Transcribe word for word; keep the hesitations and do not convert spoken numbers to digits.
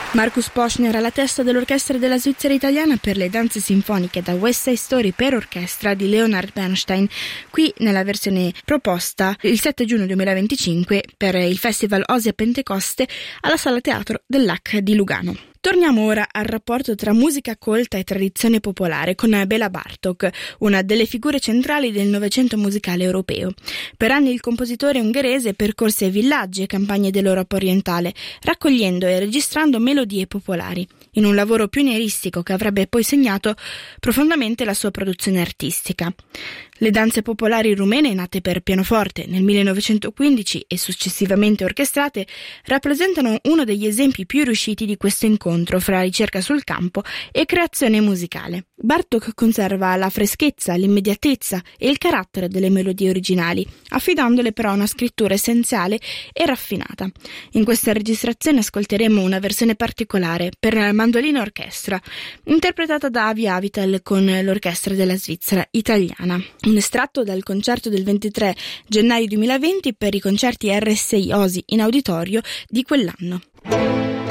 Marcus Poschner alla testa dell'Orchestra della Svizzera Italiana per le danze sinfoniche da West Side Story per orchestra di Leonard Bernstein, qui nella versione proposta il sette giugno duemilaventicinque per il Festival Osi a Pentecoste alla Sala Teatro dell'A C H di Lugano. Torniamo ora al rapporto tra musica colta e tradizione popolare con Béla Bartók, una delle figure centrali del Novecento musicale europeo. Per anni il compositore ungherese percorse villaggi e campagne dell'Europa orientale, raccogliendo e registrando melodie popolari, in un lavoro pionieristico che avrebbe poi segnato profondamente la sua produzione artistica. Le danze popolari rumene, nate per pianoforte nel millenovecentoquindici e successivamente orchestrate, rappresentano uno degli esempi più riusciti di questo incontro fra ricerca sul campo e creazione musicale. Bartók conserva la freschezza, l'immediatezza e il carattere delle melodie originali, affidandole però a una scrittura essenziale e raffinata. In questa registrazione ascolteremo una versione particolare per mandolino orchestra, interpretata da Avi Avital con l'Orchestra della Svizzera Italiana. Un estratto dal concerto del ventitré gennaio duemilaventi per i concerti R S I Osi in auditorio di quell'anno.